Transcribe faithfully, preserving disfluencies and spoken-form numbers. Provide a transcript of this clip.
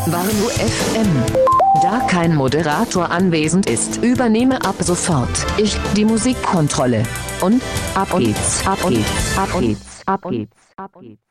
Warnow F M. Da kein Moderator anwesend ist, übernehme ab sofort ich die Musikkontrolle. Und ab geht's, ab geht's, ab geht's, ab geht's, ab geht's.